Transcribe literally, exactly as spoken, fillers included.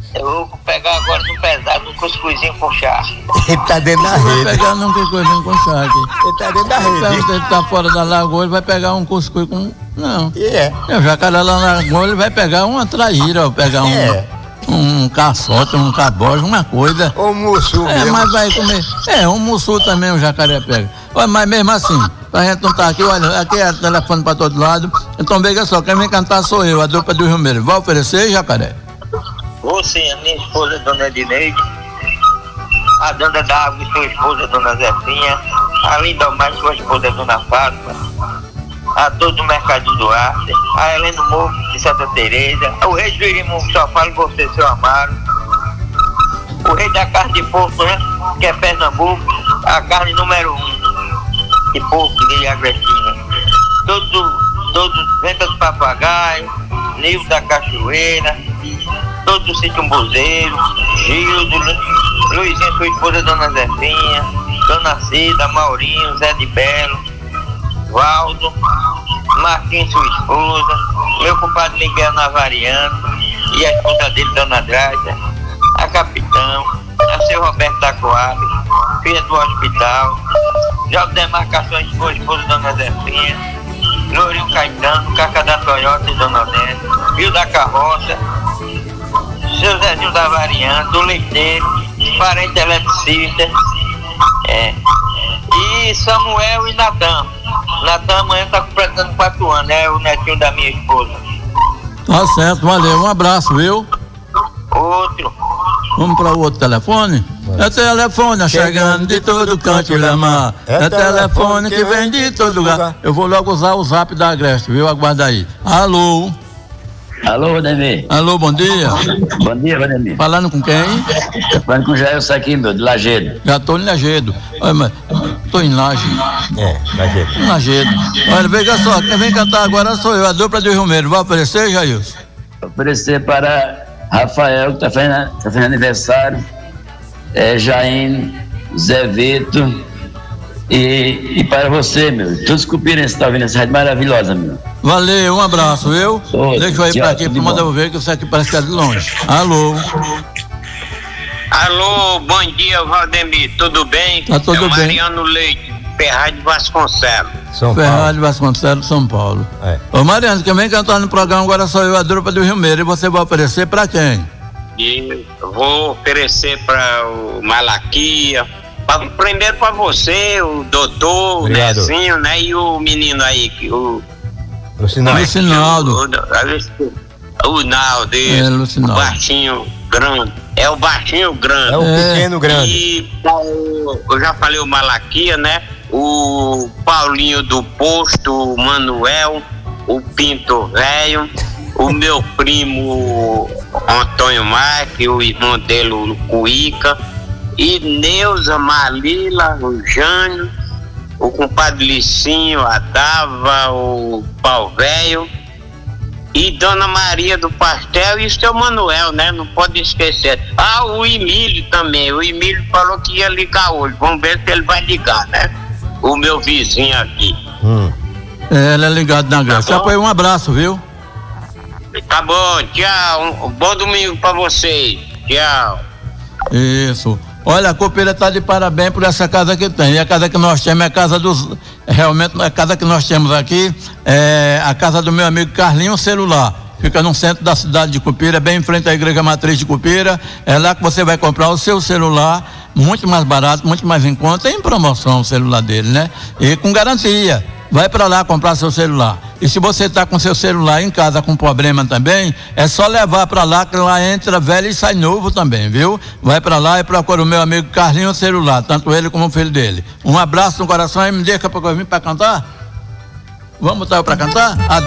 Eu vou pegar agora no pesado um cuscuzinho com charque. Ele tá dentro da Ele rede. vai pegar um cuscuzinho com charque. Ele tá dentro da Então, rede. se ele tá fora da lagoa, ele vai pegar um cuscuz com... Não. E é. O jacaré lá na lagoa, ele vai pegar uma traíra, ou pegar um... É. Um caçote, um cabojo, uma coisa. Ou mussu É, mesmo. mas vai comer. É, um mussu também o jacaré pega. Olha, mas mesmo assim, a gente não tá aqui, olha, aqui é telefone pra todo lado. Então veja só, quem vem cantar sou eu, a dupla do Rio Meiro. Vai oferecer, jacaré? Vou sim, a minha esposa, dona Edineide, a dona Dávila, sua esposa, dona Zefinha, a Linda Mais, sua esposa, dona Fátima, a todo o Mercado do Duarte, a Helena Morro de Santa Teresa, o rei do Irimu, só falo você, seu Amaro, o rei da carne de porco, né, que é Pernambuco, a carne número um de porco de Agrestina, todo, todo, Venta do Papagaio, Nildo da Cachoeira, todo o Sítio Buzeiro, Gildo, Luizinho, sua esposa, dona Zefinha, dona Cida, Maurinho, Zé de Belo, Valdo, Marquinhos, sua esposa, meu compadre Miguel Navariano e a esposa dele, dona Drácia, a Capitão, a seu Roberto da Coab, filha do hospital, Jogo de Marcações, sua esposa, dona Zefinha, Lourinho Caetano, Caca da Toyota e dona Odete, Rio da Carroça, seu Zezinho da Variante, do Leiteiro, parente eletricista, é, e Samuel e Natan. Natan amanhã está completando quatro anos, é o netinho da minha esposa. Tá certo, valeu, um abraço, viu? Outro. Vamos para o outro telefone? É telefone chegando de todo canto, Lemar. É telefone que vem de todo lugar. Eu vou logo usar o zap da Agreste, viu? Aguarda aí. Alô? Alô, Valdemir. Alô, bom dia. Bom dia, Valdemir. Falando com quem? Falando com o Jair Saquimbo, de Lagedo. Já tô em Lagedo. Olha, mas tô em Laje. É, Lagedo. Em Lagedo. Olha, veja só, quem vem cantar agora sou eu, a dupla do Rio Meiro. Vai oferecer, Jailson? Oferecer para Rafael, que está fazendo, tá fazendo aniversário, é, Jaine, Zé Vito e, e para você, meu. Todos cupirenses estão ouvindo essa rádio maravilhosa, meu. Valeu, um abraço, viu? Oi, Deixa eu ir tchau, pra aqui, tudo pra mandar bom. eu ver que isso aqui parece que é de longe. Alô? Alô, bom dia, Valdemir, tudo bem? Tá tudo é bem. Mariano Leite, Ferraz de Vasconcelos. São Ferraz Paulo. de Vasconcelos, São Paulo. É. Ô Mariano, quem vem cantar no programa agora sou eu, a dupla do Rio Meiro. E você vai oferecer pra quem? E vou oferecer para o Malaquia, pra, primeiro para você, o doutor, Obrigado. o Nezinho, né? E o menino aí, que o. Lucinão. Lucinaldo. O, o Naldo, É, o Lucinaldo. baixinho grande. É o baixinho grande. É o É. pequeno grande. E pra o- eu já falei o Malaquia, né? O Paulinho do Posto, o Manuel, o Pinto Velho, o meu primo Antônio Marques, o irmão dele, o Cuíca, e Neuza, Malila, o Jânio, o compadre Licinho, a Dava, o Pau Velho, e Dona Maria do Pastel e o seu Manuel, né? Não pode esquecer. Ah, o Emílio também. O Emílio falou que ia ligar hoje. Vamos ver se ele vai ligar, né? O meu vizinho aqui. Hum. É, ele é ligado na graça. Tá bom. Já um abraço, viu? Tá bom, tchau. Um bom domingo pra vocês. Tchau. Isso. Olha, a copeira está de parabéns por essa casa que tem. E a casa que nós temos é a casa dos. Realmente, a casa que nós temos aqui é a casa do meu amigo Carlinho Celular. Fica no centro da cidade de Cupira, bem em frente à Igreja Matriz de Cupira. É lá que você vai comprar o seu celular, muito mais barato, muito mais em conta, em promoção o celular dele, né? E com garantia. Vai para lá comprar seu celular. E se você está com seu celular em casa com problema também, é só levar para lá, que lá entra velho e sai novo também, viu? Vai para lá e procura o meu amigo Carlinho Celular, tanto ele como o filho dele. Um abraço no coração e me deixa para eu vir para cantar. Vamos botar eu para cantar? A